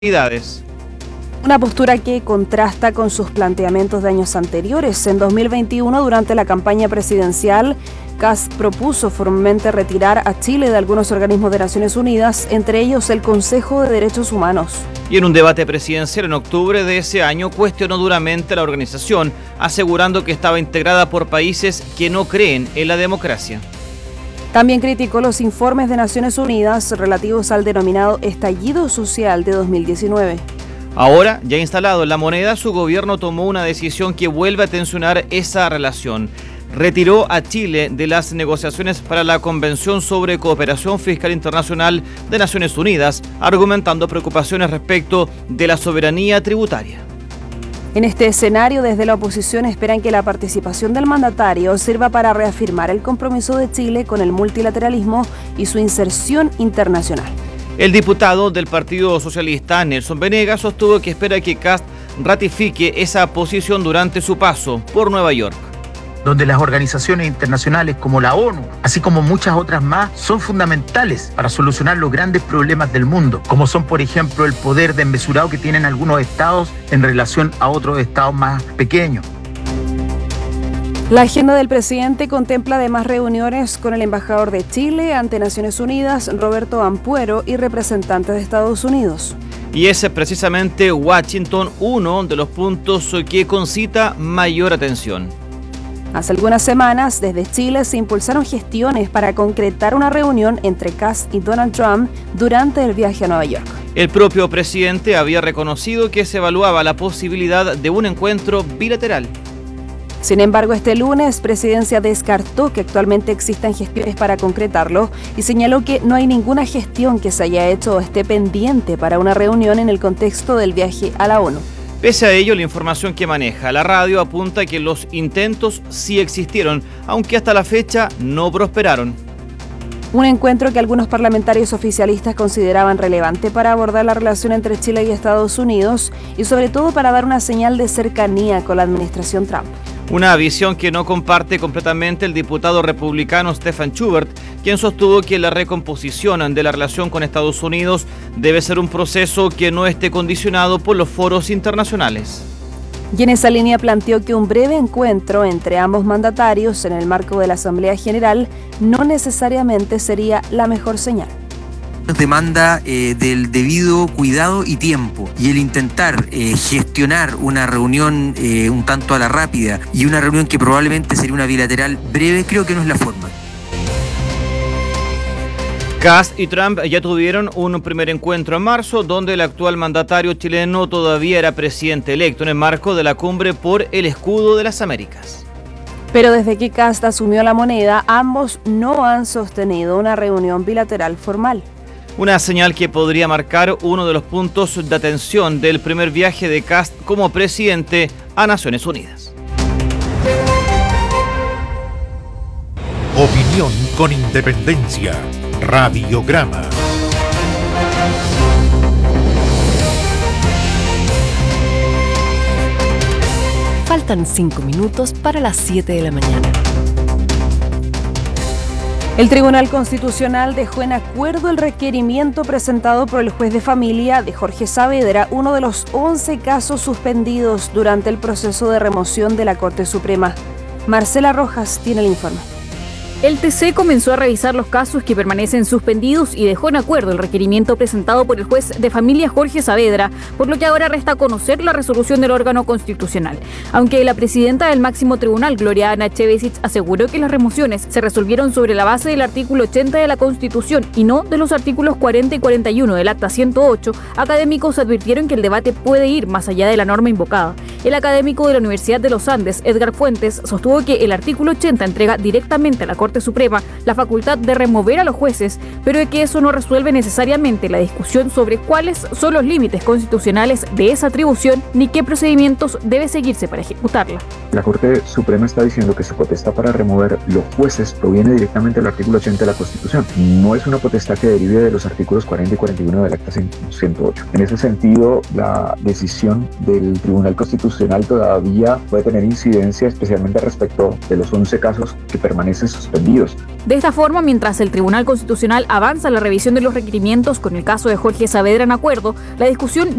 Unidades. Una postura que contrasta con sus planteamientos de años anteriores. En 2021, durante la campaña presidencial, Kast propuso formalmente retirar a Chile de algunos organismos de Naciones Unidas, entre ellos el Consejo de Derechos Humanos. Y en un debate presidencial en octubre de ese año cuestionó duramente la organización, asegurando que estaba integrada por países que no creen en la democracia. También criticó los informes de Naciones Unidas relativos al denominado estallido social de 2019. Ahora, ya instalado en la moneda, su gobierno tomó una decisión que vuelve a tensionar esa relación. Retiró a Chile de las negociaciones para la Convención sobre Cooperación Fiscal Internacional de Naciones Unidas, argumentando preocupaciones respecto de la soberanía tributaria. En este escenario, desde la oposición esperan que la participación del mandatario sirva para reafirmar el compromiso de Chile con el multilateralismo y su inserción internacional. El diputado del Partido Socialista, Nelson Venegas, sostuvo que espera que Kast ratifique esa posición durante su paso por Nueva York. Donde las organizaciones internacionales como la ONU, así como muchas otras más, son fundamentales para solucionar los grandes problemas del mundo, como son, por ejemplo, el poder desmesurado que tienen algunos estados en relación a otros estados más pequeños. La agenda del presidente contempla además reuniones con el embajador de Chile ante Naciones Unidas, Roberto Ampuero, y representantes de Estados Unidos. Y ese es precisamente Washington uno de los puntos que concita mayor atención. Hace algunas semanas, desde Chile se impulsaron gestiones para concretar una reunión entre Kast y Donald Trump durante el viaje a Nueva York. El propio presidente había reconocido que se evaluaba la posibilidad de un encuentro bilateral. Sin embargo, este lunes, Presidencia descartó que actualmente existan gestiones para concretarlo y señaló que no hay ninguna gestión que se haya hecho o esté pendiente para una reunión en el contexto del viaje a la ONU. Pese a ello, la información que maneja la radio apunta que los intentos sí existieron, aunque hasta la fecha no prosperaron. Un encuentro que algunos parlamentarios oficialistas consideraban relevante para abordar la relación entre Chile y Estados Unidos y sobre todo para dar una señal de cercanía con la administración Trump. Una visión que no comparte completamente el diputado republicano Stephen Schubert, quien sostuvo que la recomposición de la relación con Estados Unidos debe ser un proceso que no esté condicionado por los foros internacionales. Y en esa línea planteó que un breve encuentro entre ambos mandatarios en el marco de la Asamblea General no necesariamente sería la mejor señal. Demanda del debido cuidado y tiempo, y el intentar gestionar una reunión un tanto a la rápida y una reunión que probablemente sería una bilateral breve, creo que no es la forma. Kast y Trump ya tuvieron un primer encuentro en marzo, donde el actual mandatario chileno todavía era presidente electo en el marco de la cumbre por el escudo de las Américas. Pero desde que Kast asumió la moneda, ambos no han sostenido una reunión bilateral formal. Una señal que podría marcar uno de los puntos de atención del primer viaje de Kast como presidente a Naciones Unidas. Opinión con independencia. Radiograma. Faltan 5 minutos para las 7 de la mañana. El Tribunal Constitucional dejó en acuerdo el requerimiento presentado por el juez de familia de Jorge Saavedra, uno de los 11 casos suspendidos durante el proceso de remoción de la Corte Suprema. Marcela Rojas tiene el informe. El TC comenzó a revisar los casos que permanecen suspendidos y dejó en acuerdo el requerimiento presentado por el juez de familia Jorge Saavedra, por lo que ahora resta conocer la resolución del órgano constitucional. Aunque la presidenta del máximo tribunal, Gloria Ana Chevesic, aseguró que las remociones se resolvieron sobre la base del artículo 80 de la Constitución y no de los artículos 40 y 41 del Acta 108, académicos advirtieron que el debate puede ir más allá de la norma invocada. El académico de la Universidad de los Andes, Edgar Fuentes, sostuvo que el artículo 80 entrega directamente a la Corte Suprema la facultad de remover a los jueces, pero de que eso no resuelve necesariamente la discusión sobre cuáles son los límites constitucionales de esa atribución ni qué procedimientos debe seguirse para ejecutarla. La Corte Suprema está diciendo que su potestad para remover los jueces proviene directamente del artículo 80 de la Constitución. No es una potestad que derive de los artículos 40 y 41 del Acta 108. En ese sentido, la decisión del Tribunal Constitucional Constitucional todavía puede tener incidencia, especialmente respecto de los 11 casos que permanecen suspendidos. De esta forma, mientras el Tribunal Constitucional avanza la revisión de los requerimientos con el caso de Jorge Saavedra en acuerdo, la discusión